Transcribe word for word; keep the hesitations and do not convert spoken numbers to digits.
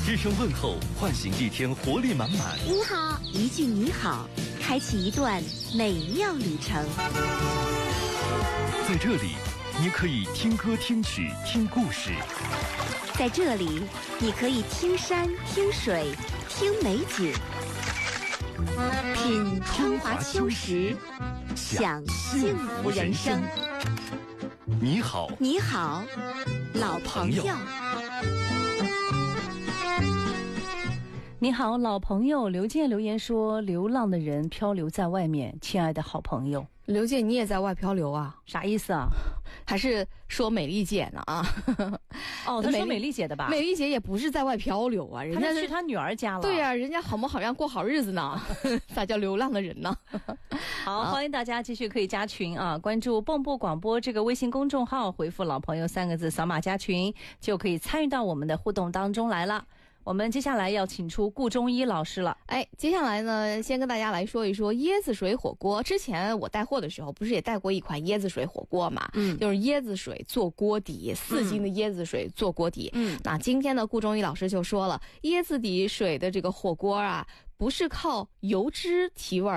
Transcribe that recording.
一声问候，唤醒一天活力满满。 你好，一句你好，开启一段美妙旅程。 在这里，你可以听歌听曲听故事。 在这里，你可以听山听水听美景，品春华秋实，享幸福人生。 你好， 你好，老朋友。 你好，老朋友。刘健留言说：“流浪的人漂流在外面，亲爱的好朋友。” 刘健，你也在外漂流啊？ 啥意思啊？ 还是说美丽姐呢啊？ 哦，他说美丽姐的吧？ 美丽姐也不是在外漂流啊，人家去她女儿家了。 对呀、啊，人家好模好样过好日子呢，咋叫流浪的人呢？ 好，欢迎大家继续可以加群啊，关注蹦蹦广播这个微信公众号，回复老朋友三个字，扫码加群，就可以参与到我们的互动当中来了。我们接下来要请出顾中医老师了。 哎，接下来呢，先跟大家来说一说椰子水火锅。之前我带货的时候，不是也带过一款椰子水火锅嘛？嗯，就是椰子水做锅底，四斤的椰子水做锅底。嗯，那今天呢，顾中医老师就说了，椰子底水的这个火锅啊，不是靠油脂提味儿。